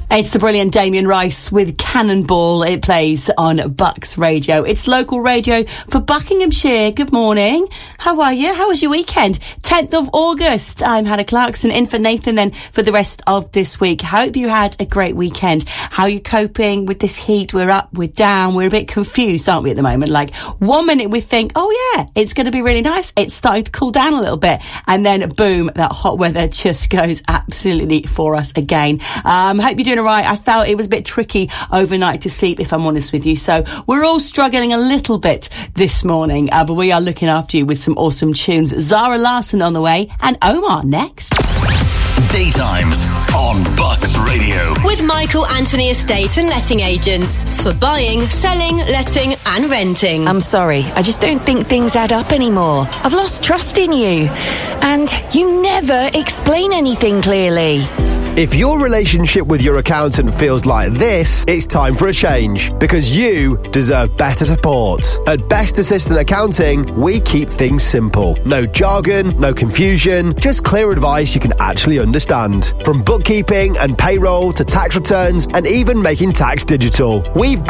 It's the brilliant Damien Rice with Cannonball. It plays on Bucks Radio. It's local radio for Buckinghamshire. Good morning. How are you? How was your weekend? 10th of August. I'm Hannah Clarkson, in for Nathan then for the rest of this week. Hope you had a great weekend. How are you coping with this heat? We're up, we're down, we're a bit confused, aren't we, at the moment? Like, 1 minute we think, oh yeah, it's going to be really nice. It's starting to cool down a little bit. And then boom, that hot weather just goes absolutely for us again. Hope you're doing right. I felt it was a bit tricky overnight to sleep, if I'm honest with you. So we're all struggling a little bit this morning, but we are looking after you with some awesome tunes. Zara Larsson on the way and Omar next. Daytimes on Bucks Radio. With Michael Anthony Estate and Letting Agents for buying, selling, letting and renting. I'm sorry, I just don't think things add up anymore. I've lost trust in you. And you never explain anything clearly. If your relationship with your accountant feels like this, it's time for a change, because you deserve better support. At Best Assistant Accounting, we keep things simple. No jargon, no confusion, just clear advice you can actually understand. From bookkeeping and payroll to tax returns and even making tax digital, we've